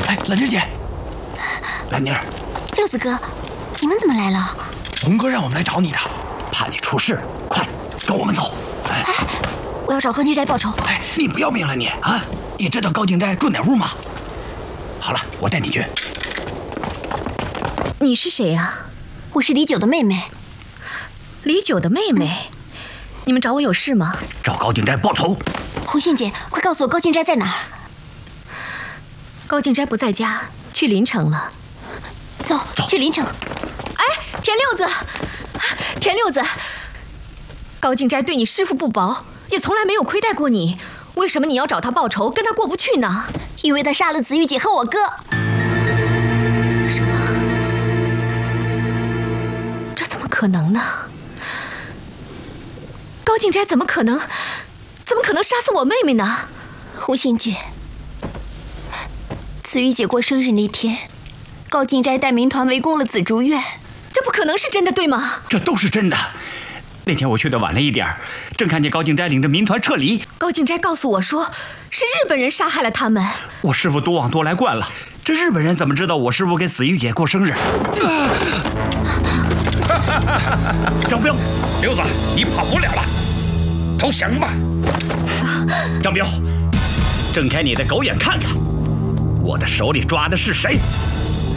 哎，兰妮姐，兰妮儿， 六子哥，你们怎么来了？ 童哥让我们来找你的，怕你出事，快跟我们走。哎， 我要找高静斋报仇。 哎，你不要命了你啊！你知道高静斋住哪屋吗？好了，我带你去。 你是谁呀？ 我是李九的妹妹。 李九的妹妹？你们找我有事吗？ 找高静斋报仇。 红杏姐，快告诉我高静斋在哪儿。 高静斋不在家，去临城了。 走，去临城。 哎，田六子，田六子，高静斋对你师父不薄，也从来没有亏待过你，为什么你要找他报仇，跟他过不去呢？ 因为他杀了子玉姐和我哥。 什么？这怎么可能呢？高静斋怎么可能杀死我妹妹呢？ 红杏姐，子玉姐过生日那天，高静斋带民团围攻了紫竹院。 这不可能是真的，对吗？ 这都是真的。那天我去的晚了一点，正看见高静斋领着民团撤离。 高静斋告诉我说，是日本人杀害了他们。 我师父多往多来惯了，这日本人怎么知道我师父给子玉姐过生日？张彪， 刘子，你跑不了了，投降吧！ 张彪，睁开你的狗眼看看，我的手里抓的是谁？